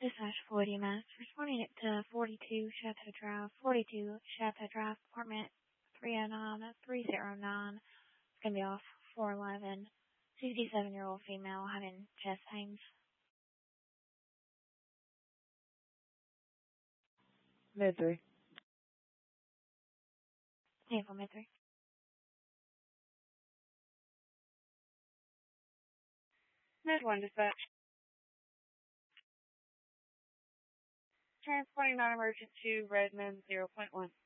Dispatch 40 Mass, responding to 42 Chateau Drive, 42 Chateau Drive, apartment 309, 309. It's going to be off 411. 67-year-old female having chest pains. Mid 3. Vehicle mid 3. Mid 1 dispatch. Transporting non-emergent to Redmond 0.1.